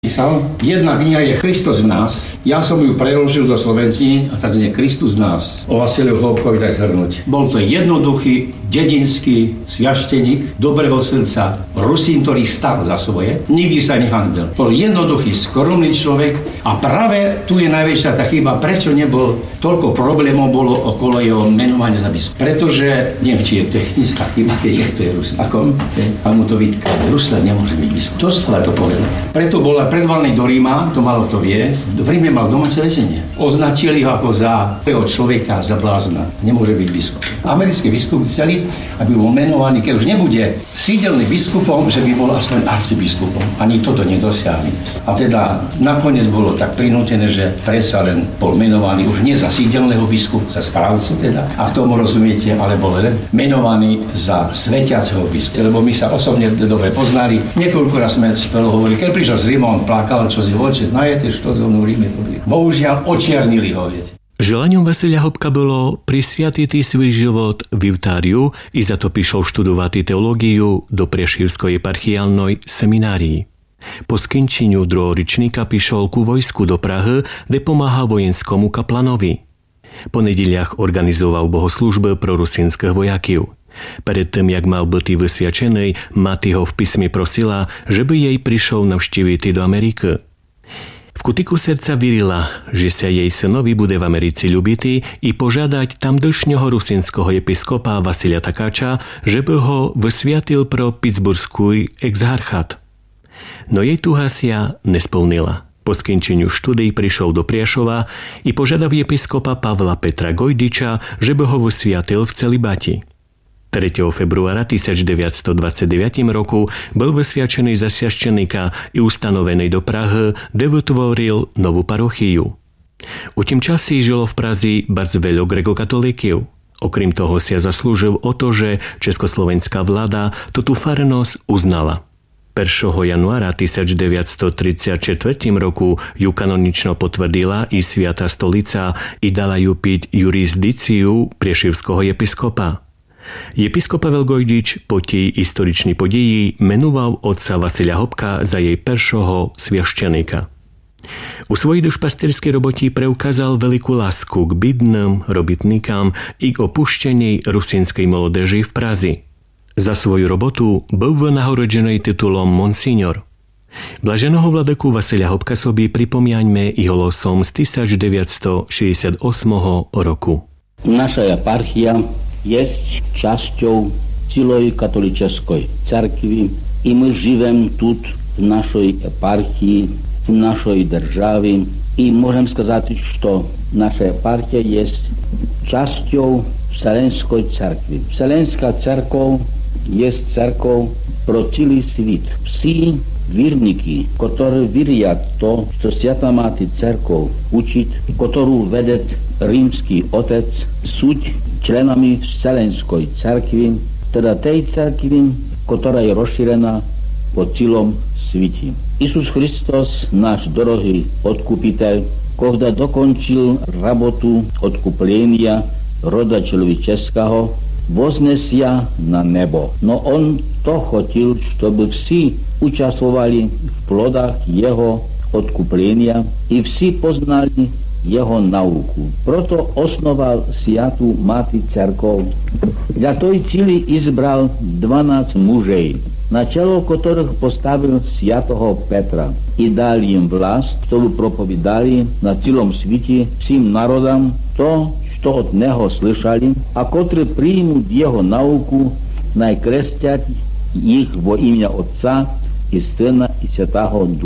Jedna kniha je Kristus v nás. Ja som ju preložil do slovenčiny a tak znie Kristus v nás. O Vasiliu Hlubkovi daj zhrnúť. Bol to jednoduchý, dedinský sviašteník, dobrého srdca, Rusín, ktorý stál za svoje. Nikdy sa nehanbil. Bol jednoduchý, skromný človek a práve tu je najväčšia tá chyba, prečo nebol toľko problémov bolo okolo jeho menovania za biskupa. Pretože, neviem, či je technická chyba, keď to je Rusín. Ako? A mu to vytkal. Ruslan nemôže byť biskup. To stále to povedal. Preto bola predvalný do Ríma, to malo to vie, v Ríme mal domáce väzenie. Označili ho ako za toho človeka, za blázna. Nemôže byť biskup. Americkí biskupy chceli, aby bol menovaný, keď už nebude sídelný biskupom, že by bol aspoň arcibiskupom. Ani toto nedosiahli. A teda nakoniec bolo tak prinútené, že predsa len bol menovaný už nie za sídelného biskupa, za správcu teda, a k tomu rozumiete, ale bol len menovaný za svetiaceho biskupa. Lebo my sa osobne dobre poznali. Niekoľkokrát sme spolu hovorili, keď prišiel z Ríma, on plakal, čo si voče, znajete, čo zo mnou Ríme. Bohužiaľ, očiernili ho, viete. Želaním Vasilia Hlubka bolo prisviatiť svoj život Viutáriu i za to píšol študovať teológiu do Prešívskej eparchiálnej seminárii. Po skončeniu druhého ročníka píšol ku vojsku do Prahy, kde pomáha vojenskomu kaplanovi. Po nedeliach organizoval bohoslužby pro rusínskych vojakov. Pred tým, jak mal byť vysviačený, mati ho v písme prosila, že by jej prišiel navštíviť do Ameriky. V kutiku srdca vierila, že sa jej synovi bude v Americe ľubitý i požiadať tamdejšieho rusínskeho episkopa Vasilia Takáča, že by ho vysviatil pro Pittsburghský exarchát. No jej tuha sa nesplnila. Po skončeniu štúdií prišiel do Priešova i požiadal episkopa Pavla Petra Gojdiča, že by ho vysviatil v celibati. 3. februára 1929 roku bol vysviačený za sviaštenika i ustanovený do Prahy, kde vytvoril novú parochiu. U tým časí žilo v Praze bardzo veľa grekokatolíkov. Okrem toho sa zaslúžil o to, že československá vláda túto farnosť uznala. 1. januára 1934 roku ju kanonično potvrdila i Sviata stolica i dala ju piť jurisdikciu Prešívského episkopa. Episkop Pavel Gojdič po tej historičnej podії menoval otca Vasilia Hlubka za jej prvého sviaštenika. U svojej dušpasterskej roboti preukázal veľkú lásku k bidným robitníkam i k opuštenej rusínskej molodeži v Praze. Za svoju robotu bol vynahorodžený titulom Monsignor. Blaženého vladeku Vasilia Hlubka sobie pripomínaňme i holosom z 1968 roku. Naša eparchia jest частью цілої католическої церкви, і ми живемо тут, в нашій епархії, в нашій державі. І можемо сказати, що наша епархія є частью Вселенської церкви. Вселенська церква є церква про цілий світ. Всі вірники, які вірять то, що Свята Мати Церква учить, яку веде Римський Отець, суть členami Vselenskoj cerkvi, teda tej cerkvi, ktorá je rozšírená po celom svete. Isus Hristos, náš dorohý odkupiteľ, когда dokončil robotu odkuplenia roda človečeského, возnesia na nebo. No on to chcel, aby vsi účastovali v plodách jeho odkuplenia i vsi poznali jeho nauku. Proto osnoval Sviatú Mati Cerkov. Dla tej cíli izbral 12 mužej, na čelo ktorých postavil Sviatého Petra i dal im vlast, ktorú propovedali na celom svete všim národom to, čo od neho slyšali, a ktorí príjmú jeho nauku, najkresťať ich vo im'я Otca i Syna i Svätého Ducha.